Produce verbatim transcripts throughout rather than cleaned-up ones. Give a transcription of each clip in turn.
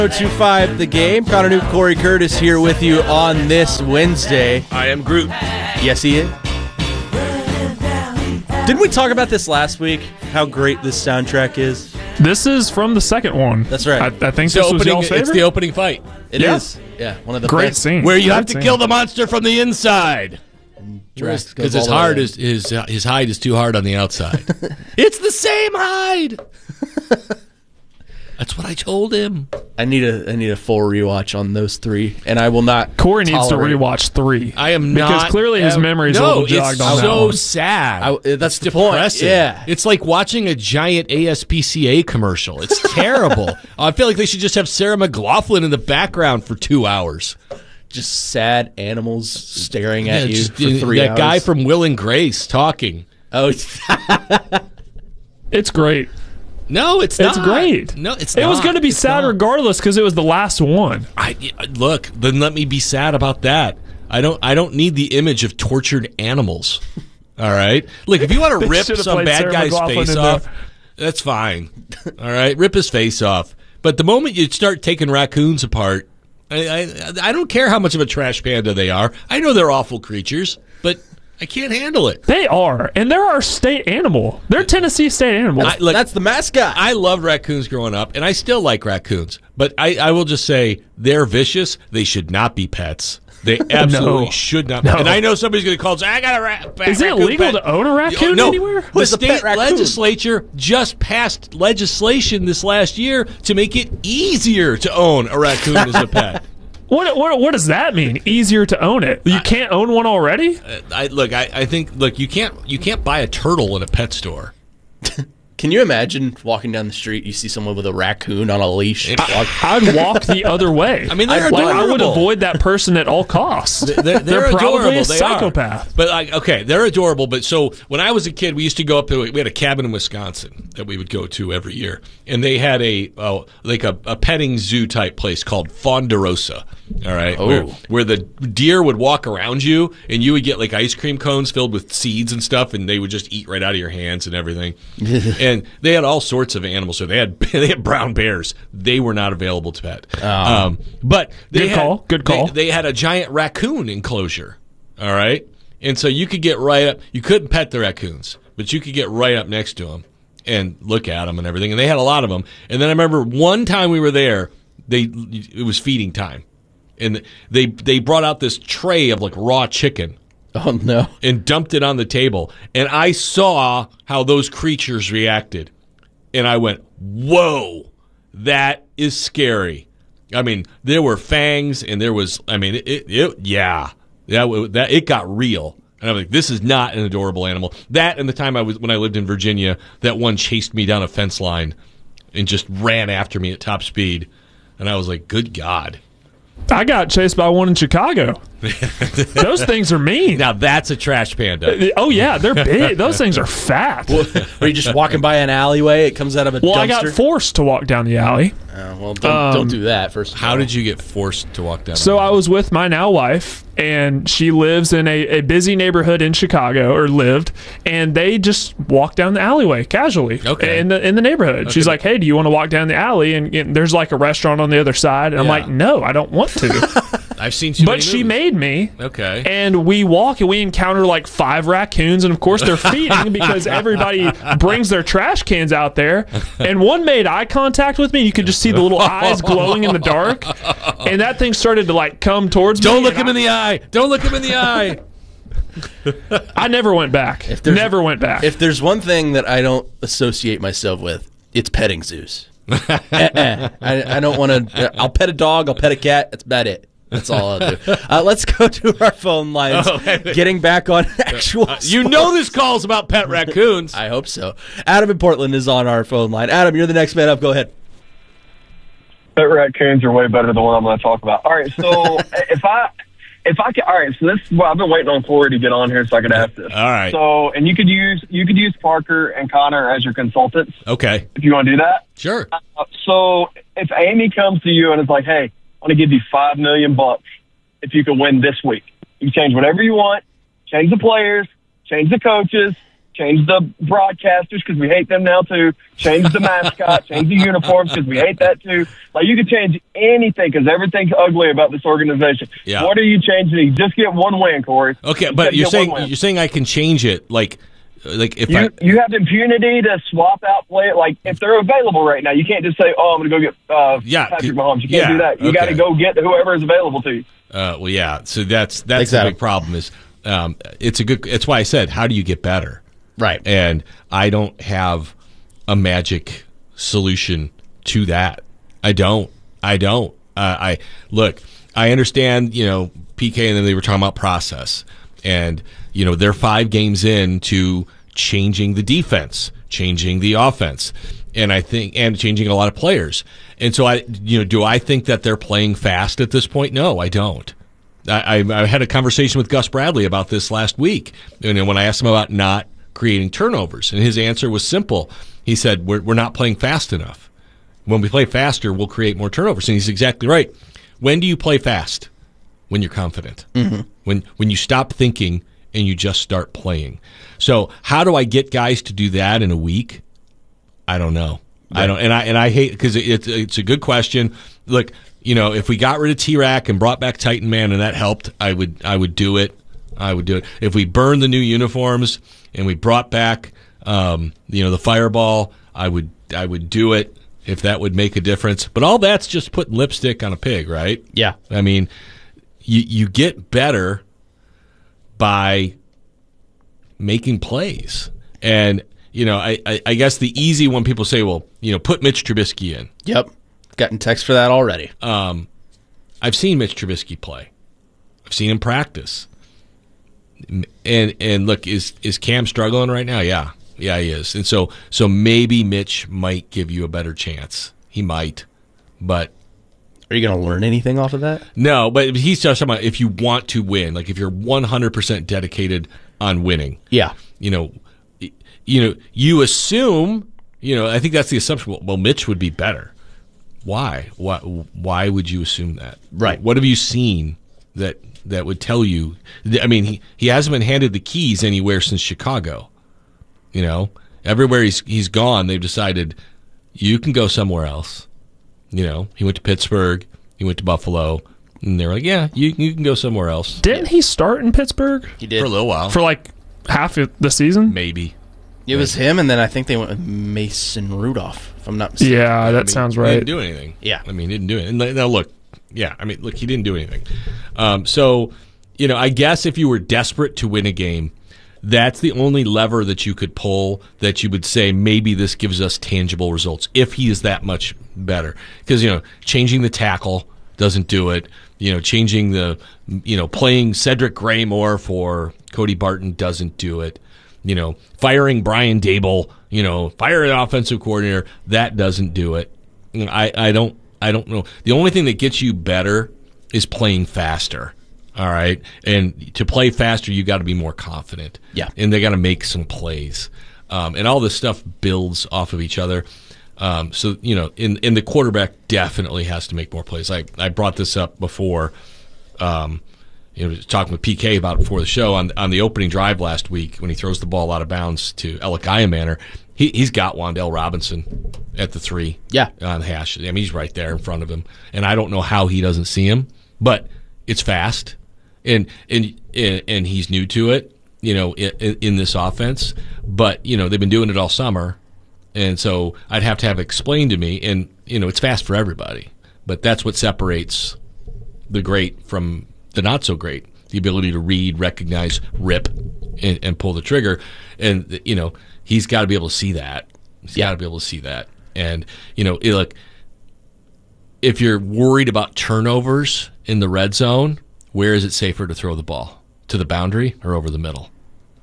oh two five The Game. Connor Newt, Corey Curtis here with you on this Wednesday. I am Groot. Yes, he is. Didn't we talk about this last week, how great this soundtrack is? This is from the second one. That's right. I, I think It's this the was opening, y'all's favorite. it's the opening fight. It Yeah. is. Yeah, one of the Great best. scene. Where you Great have to scene. kill the monster from the inside. Drax goes Because all his the way hard in. is his his hide is too hard on the outside. It's the same hide. That's what I told him. I need a I need a full rewatch on those three, and I will not. Corey needs to tolerate- rewatch three. I am because not clearly his ever- memory's a no, little jogged it's on that so one. sad. I- that's it's the point, depressing. yeah. It's like watching a giant A S P C A commercial. It's terrible. I feel like they should just have Sarah McLachlan in the background for two hours. Just sad animals staring at Yeah, you just, for uh, three that hours. guy from Will and Grace talking. Oh, It's great. No, it's It's not. great. No, it's It not. was going to be It's sad not. regardless because it was the last one. I, look, then let me be sad about that. I don't. I don't need the image of tortured animals. All right. Look, if you want to They rip should've some played bad Sarah guy's McLachlan face in off, there. that's fine. All right, rip his face off. But the moment you start taking raccoons apart, I, I, I don't care how much of a trash panda they are. I know they're awful creatures, but I can't handle it. They are, and they're our state animal. They're Tennessee state animals. I, look, that's the mascot. I loved raccoons growing up, and I still like raccoons. But I, I will just say they're vicious. They should not be pets. They absolutely No. should not. No. And I know somebody's going to call and say, I got a ra- pet Is it raccoon illegal pet. to own a raccoon no, anywhere? The What's a pet state raccoon? legislature just passed legislation this last year to make it easier to own a raccoon as a pet. What, what what does that mean? Easier to own it? You can't own one already? Uh, I, look, I, I think look you can't you can't buy a turtle in a pet store. Can you imagine walking down the street, you see someone with a raccoon on a leash? I'd walk the other way. I mean, they're like, I would adorable. avoid that person at all costs. They're, they're, probably adorable. a They psychopath. Are. But like, okay, they're adorable. But so when I was a kid, we used to go up to. We had a cabin in Wisconsin that we would go to every year, and they had a oh, like a, a petting zoo type place called Fonderosa. All right, Oh. where, where the deer would walk around you, and you would get like ice cream cones filled with seeds and stuff, and they would just eat right out of your hands and everything. And they had all sorts of animals. So they had they had brown bears. They were not available to pet. Um, but they Good had, call. Good call. They, they had a giant raccoon enclosure. All right, and so you could get right up. You couldn't pet the raccoons, but you could get right up next to them and look at them and everything. And they had a lot of them. And then I remember one time we were there. They it was feeding time, and they they brought out this tray of like raw chicken Oh, no. and dumped it on the table. And I saw how those creatures reacted. And I went, whoa, that is scary. I mean, there were fangs and there was, I mean, it, it, it yeah, that, that it got real. And I'm like, this is not an adorable animal. That and the time I was, when I lived in Virginia, that one chased me down a fence line and just ran after me at top speed. And I was like, good God. I got chased by one in Chicago. Those things are mean. Now that's a trash panda. Oh, yeah, they're big. Those things are fat. Are you just walking by an alleyway? It comes out of a Well, dumpster? I got forced to walk down the alley. Oh, well, don't, Um, don't do that, first of How all. did you get forced to walk down? So I was with my now wife, and she lives in a, a busy neighborhood in Chicago, or lived, and they just walked down the alleyway casually Okay. in the in the neighborhood. She's like, "Hey, do you want to walk down the alley?" And, and there's like a restaurant on the other side, and I'm Yeah. like, "No, I don't want to." I've seen too But many she movies. made me. Okay. And we walk and we encounter like five raccoons, and of course they're feeding because everybody brings their trash cans out there. And one made eye contact with me. You could just see the little eyes glowing in the dark. And that thing started to like come towards me. Don't look and him in the eye. Don't look him in the eye. I, I never went back. there's- Never went back. If there's one thing that I don't associate myself with, it's petting zoos. uh-uh. I, I don't want to. I'll pet a dog. I'll pet a cat. That's about it. That's all I'll do. Uh, let's go to our phone lines. Oh, wait, wait. Getting back on actual. You know this call's about pet raccoons. I hope so. Adam in Portland is on our phone line. Adam, you're the next man up. Go ahead. Pet raccoons are way better than what I'm going to talk about. All right, so if I, if I can, all right, so this, well, I've been waiting on Corey to get on here so I could ask this. All right. So, and you could use, you could use Parker and Connor as your consultants Okay. if you want to do that. Sure. Uh, so if Amy comes to you and is like, hey, I want to give you five million bucks if you can win this week. You can change whatever you want, change the players, change the coaches, change the broadcasters because we hate them now too, change the mascot, change the uniforms because we hate that too. Like, you could change anything because everything's ugly about this organization. Yeah. What are you changing? You just get one win, Corey. Okay, Just but get you're one saying win. you're saying I can change it, like, like if You, I you have impunity to swap out play. Like, if they're available right now, you can't just say, "Oh, I'm going to go get uh, Yeah, Patrick c- Mahomes." You can't yeah, do that. You okay. got to go get whoever is available to you. Uh, well, yeah. So that's that's Exactly. the big problem. Is um, it's a good. It's why I said, how do you get better? Right. And I don't have a magic solution to that. I don't. I don't. Uh, I look. I understand. You know, P K, and then they were talking about process, and you know, they're five games into changing the defense, changing the offense, and I think and changing a lot of players. And so I, you know, do I think that they're playing fast at this point? No, I don't. I, I, I had a conversation with Gus Bradley about this last week, you know, when I asked him about not creating turnovers, and his answer was simple. He said, "We're we're not playing fast enough. When we play faster, we'll create more turnovers." And he's exactly right. When do you play fast? When you're confident. Mm-hmm. When when you stop thinking and you just start playing. So how do I get guys to do that in a week? I don't know. I don't, and I and I hate because it, it's it's a good question. Look, you know, if we got rid of T-Rack and brought back Titan Man and that helped, I would I would do it. I would do it. If we burned the new uniforms and we brought back, um, you know, the Fireball, I would I would do it if that would make a difference. But all that's just putting lipstick on a pig, right? Yeah. I mean, you you get better by making plays. And, you know, I, I, I guess the easy one, people say, well, you know, put Mitch Trubisky in. Yep. Gotten text for that already. Um, I've seen Mitch Trubisky play. I've seen him practice. And and look, is is Cam struggling right now? Yeah. Yeah, he is. And so so maybe Mitch might give you a better chance. He might. But Are you going to learn anything off of that? no, but he's just talking about if you want to win, like if you're one hundred percent dedicated on winning. Yeah. You know, you know, you assume, you know, I think that's the assumption. Well, Mitch would be better. Why? Why? Why would you assume that? Right. What have you seen that that would tell you? I mean, he, he hasn't been handed the keys anywhere since Chicago. You know, everywhere he's he's gone, they've decided you can go somewhere else. You know, he went to Pittsburgh, he went to Buffalo, and they're like, yeah, you you can go somewhere else Didn't he start in Pittsburgh He did. for a little while, for like half of the season? maybe. It was him, and then I think they went with Mason Rudolph, if I'm not mistaken. Yeah, that I mean, sounds He right. didn't do anything. Yeah. I mean, he didn't do it. And now look, yeah, I mean, look, he didn't do anything. Um, so, you know, I guess if you were desperate to win a game, that's the only lever that you could pull that you would say maybe this gives us tangible results if he is that much better. Because, you know, changing the tackle doesn't do it. You know, changing the, you know, playing Cedric Gray more for Cody Barton doesn't do it. You know, firing Brian Dable, you know, fire an offensive coordinator, that doesn't do it. You know, I, I don't I don't know. The only thing that gets you better is playing faster. All right. And to play faster, you got to be more confident. Yeah. And they got to make some plays. Um, and all this stuff builds off of each other. Um, so, you know, in, in the quarterback definitely has to make more plays. I, I brought this up before. Um, you know, talking with P K about it before the show on on the opening drive last week when he throws the ball out of bounds to Elikiah Manor. He he's got Wan'Dale Robinson at the three. Yeah. On the hash. I mean, he's right there in front of him, and I don't know how he doesn't see him, but it's fast, and and and he's new to it. You know, in, in this offense, but you know they've been doing it all summer, and so I'd have to have it explained to me. And you know, it's fast for everybody, but that's what separates the great from the not so great, the ability to read, recognize, rip, and, and pull the trigger. And, you know, he's got to be able to see that. He's got to be able to see that. And, you know, it, like, if you're worried about turnovers in the red zone, where is it safer to throw the ball? To the boundary or over the middle?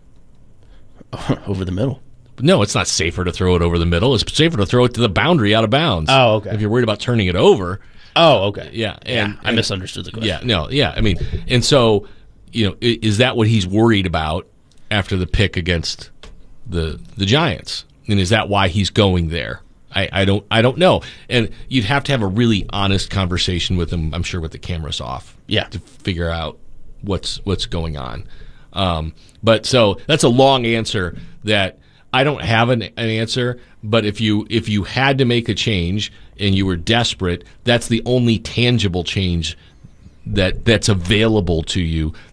Over the middle. No, it's not safer to throw it over the middle. It's safer to throw it to the boundary out of bounds. Oh, okay. If you're worried about turning it over. Oh, okay. Yeah. Yeah, And, I and- misunderstood the question. Yeah, no, yeah. I mean, and so, you know, i- is that what he's worried about after the pick against the the Giants? And is that why he's going there? I, I don't I don't know. And you'd have to have a really honest conversation with him, I'm sure, with the cameras off. Yeah. To figure out what's what's going on. Um, but so that's a long answer that I don't have an, an answer. But if you if you had to make a change and you were desperate, that's the only tangible change that that's available to you